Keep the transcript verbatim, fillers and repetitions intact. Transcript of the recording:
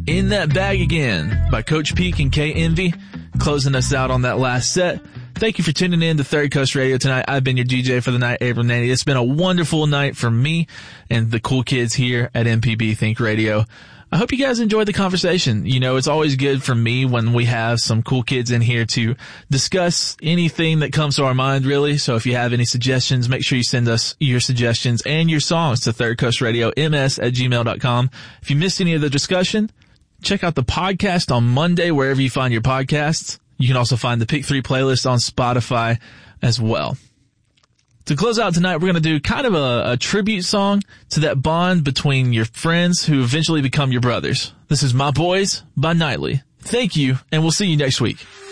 In That Bag Again by Coach Peak and K Envy, closing us out on that last set. Thank you for tuning in to Third Coast Radio tonight. I've been your D J for the night, Abram Nanny. It's been a wonderful night for me and the cool kids here at M P B Think Radio. I hope you guys enjoyed the conversation. You know, it's always good for me when we have some cool kids in here to discuss anything that comes to our mind, really. So if you have any suggestions, make sure you send us your suggestions and your songs to Third Coast Radio, ms at gmail dot com. If you missed any of the discussion, check out the podcast on Monday, wherever you find your podcasts. You can also find the Pick three playlist on Spotify as well. To close out tonight, we're going to do kind of a, a tribute song to that bond between your friends who eventually become your brothers. This is My Boys by Nightly. Thank you, and we'll see you next week.